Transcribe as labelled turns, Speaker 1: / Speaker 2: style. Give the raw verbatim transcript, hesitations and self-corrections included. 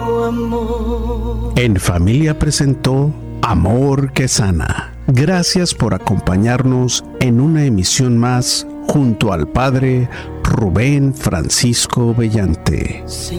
Speaker 1: amor.
Speaker 2: En Familia presentó Amor que Sana. Gracias por acompañarnos en una emisión más junto al Padre Rubén Francisco Bellante.